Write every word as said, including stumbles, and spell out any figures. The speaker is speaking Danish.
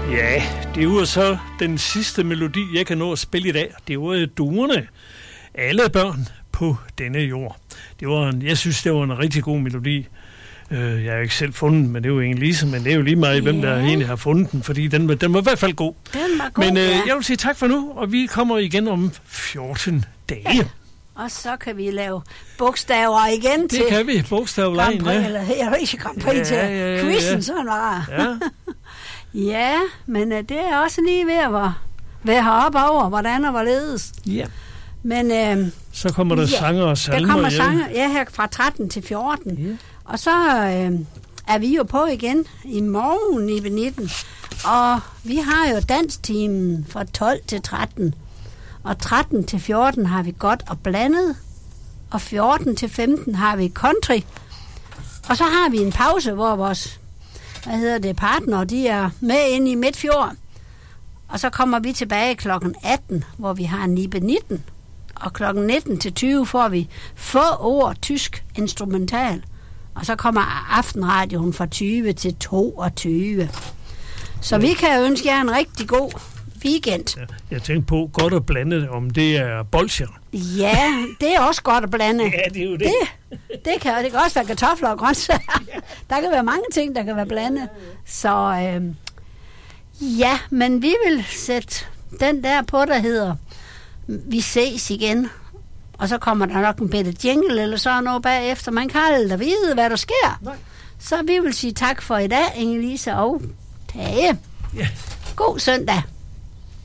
Ja, det var så den sidste melodi, jeg kan nå at spille i dag. Det var duerne. Alle børn på denne jord. Det var en, jeg synes, det var en rigtig god melodi. Uh, jeg har jo ikke selv fundet den, men det er jo egentlig ligesom, men det er jo lige meget, hvem der egentlig har fundet den, fordi den, den var i hvert fald god. Den var god, Men uh, ja. jeg vil sige tak for nu, og vi kommer igen om fjorten dage. Ja. Og så kan vi lave bogstaver igen det til... Det kan vi, bogstavlejen, ja. ja. Eller jeg ved ikke, Grand Prix ja, til ja, ja, quizzen, ja. Sådan var ja. Ja, men uh, det er også lige ved at være, være heroppe over, hvordan og hvorledes. Ja. Men... Uh, så kommer der ja, sanger og salmer. Der kommer ja. sanger, ja, her fra tretten til fjorten. Ja. Og så øh, er vi jo på igen i morgen i nitten. Og vi har jo danstimen fra tolv til tretten. Og tretten til fjorten har vi godt og blandet. Og fjorten til femten har vi country. Og så har vi en pause, hvor vores hvad hedder det, partner, de er med inde i Midtfjord. Og så kommer vi tilbage klokken atten, hvor vi har Nibe nitten. Og klokken nitten til tyve får vi få ord tysk instrumental. Og så kommer aftenradioen fra tyve til toogtyve. Så ja. Vi kan ønske jer en rigtig god weekend. Ja, jeg tænkte på godt at blande, om det er bolsjer. Ja, det er også godt at blande. Ja, det er jo det. Det, det, kan, det kan også være kartofler og grøntsager. Der kan være mange ting, der kan være blandet. Så øh, ja, men vi vil sætte den der på, der hedder Vi ses igen. Og så kommer der nok en bedre jingle eller sådan noget bagefter. Man kan aldrig vide, hvad der sker. Nej. Så vi vil sige tak for i dag, Inge-Lise og Tage. Ja. God søndag.